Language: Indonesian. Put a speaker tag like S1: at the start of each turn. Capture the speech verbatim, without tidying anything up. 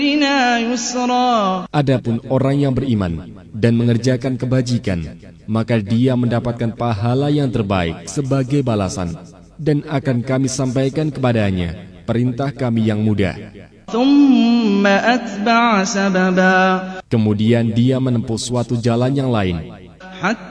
S1: Adapun orang yang beriman dan mengerjakan kebajikan, maka dia mendapatkan pahala yang terbaik sebagai balasan, dan akan kami sampaikan kepadanya perintah kami yang mudah. Kemudian dia menempuh suatu jalan yang lain